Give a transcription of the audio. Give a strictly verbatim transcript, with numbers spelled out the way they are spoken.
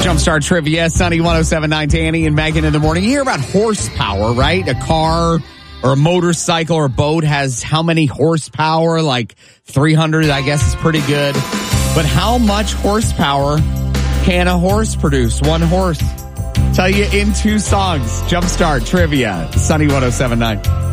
Jumpstart Trivia, Sunny one oh seven point nine, Danny and Megan in the morning. You hear about horsepower, right? A car or a motorcycle or a boat has how many horsepower? Like three hundred, I guess is pretty good. But how much horsepower can a horse produce? One horse. Tell you in two songs. Jumpstart Trivia, Sunny one oh seven point nine.